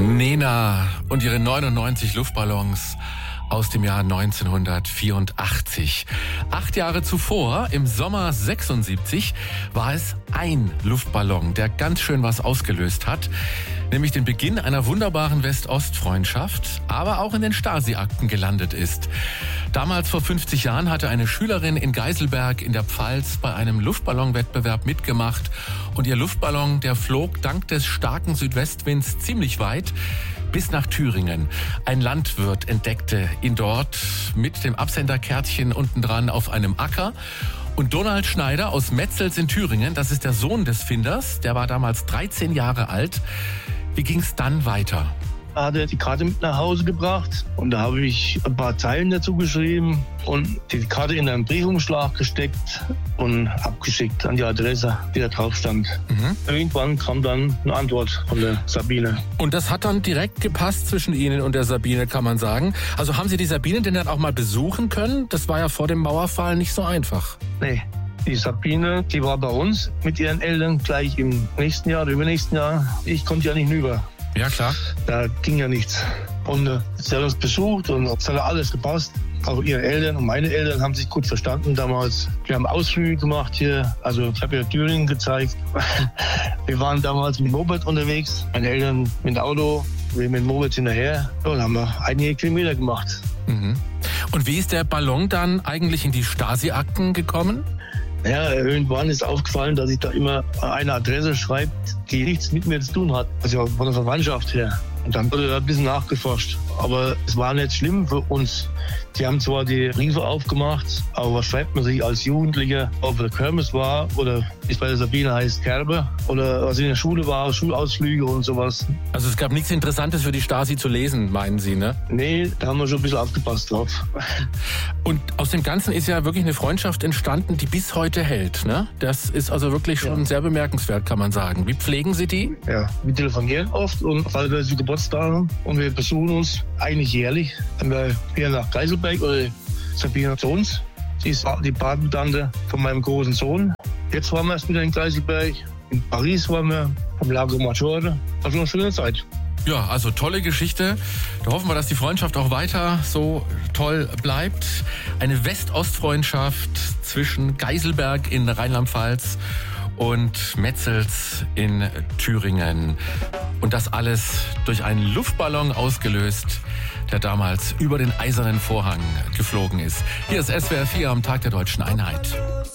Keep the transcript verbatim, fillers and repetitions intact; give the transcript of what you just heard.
Nena und ihre neunundneunzig Luftballons aus dem Jahr neunzehnhundertvierundachtzig. Acht Jahre zuvor, im Sommer sechsundsiebzig, war es ein Luftballon, der ganz schön was ausgelöst hat. Nämlich den Beginn einer wunderbaren West-Ost-Freundschaft, aber auch in den Stasi-Akten gelandet ist. Damals vor fünfzig Jahren hatte eine Schülerin in Geiselberg in der Pfalz bei einem Luftballonwettbewerb mitgemacht. Und ihr Luftballon, der flog dank des starken Südwestwinds ziemlich weit bis nach Thüringen. Ein Landwirt entdeckte ihn dort mit dem Absenderkärtchen unten dran auf einem Acker. Und Donald Schneider aus Metzels in Thüringen, das ist der Sohn des Finders, der war damals dreizehn Jahre alt. Wie ging's dann weiter? Er hatte die Karte mit nach Hause gebracht und da habe ich ein paar Zeilen dazu geschrieben und die Karte in einen Briefumschlag gesteckt und abgeschickt an die Adresse, die da drauf stand. Mhm. Irgendwann kam dann eine Antwort von der Sabine. Und das hat dann direkt gepasst zwischen Ihnen und der Sabine, kann man sagen. Also haben Sie die Sabine denn dann auch mal besuchen können? Das war ja vor dem Mauerfall nicht so einfach. Nee. Die Sabine, die war bei uns mit ihren Eltern gleich im nächsten Jahr oder übernächsten Jahr. Ich konnte ja nicht rüber. Ja, klar. Da ging ja nichts. Und äh, sie hat uns besucht und es hat alles gepasst. Auch ihre Eltern und meine Eltern haben sich gut verstanden damals. Wir haben Ausflüge gemacht hier. Also ich habe ja Thüringen gezeigt. Wir waren damals mit dem Moped unterwegs. Meine Eltern mit dem Auto, wir mit dem Moped hinterher. Und dann haben wir einige Kilometer gemacht. Mhm. Und wie ist der Ballon dann eigentlich in die Stasi-Akten gekommen? Ja, irgendwann ist aufgefallen, dass ich da immer eine Adresse schreibe, die nichts mit mir zu tun hat. Also von der Verwandtschaft her. Und dann wurde da ein bisschen nachgeforscht. Aber es war nicht schlimm für uns. Die haben zwar die Briefe aufgemacht, aber was schreibt man sich als Jugendlicher, ob der Kirmes war oder wie es bei der Sabine heißt, Kerbe oder was in der Schule war, Schulausflüge und sowas. Also es gab nichts Interessantes für die Stasi zu lesen, meinen Sie, ne? Nee, da haben wir schon ein bisschen aufgepasst drauf. Und aus dem Ganzen ist ja wirklich eine Freundschaft entstanden, die bis heute hält, ne? Das ist also wirklich schon ja. sehr bemerkenswert, kann man sagen. Wie pflegen Sie die? Ja, wir telefonieren oft und falls wir Geburtstage und wir besuchen uns eigentlich jährlich. Wenn wir hier nach Geiselberg oder Sabine zu uns. Sie ist die Patentante von meinem großen Sohn. Jetzt waren wir erst wieder in Geiselberg. In Paris waren wir vom Lago Maggiore. Das war eine schöne Zeit. Ja, also tolle Geschichte. Da hoffen wir, dass die Freundschaft auch weiter so toll bleibt. Eine West-Ost-Freundschaft zwischen Geiselberg in Rheinland-Pfalz und Metzels in Thüringen. Und das alles durch einen Luftballon ausgelöst, der damals über den Eisernen Vorhang geflogen ist. Hier ist S W R vier am Tag der Deutschen Einheit.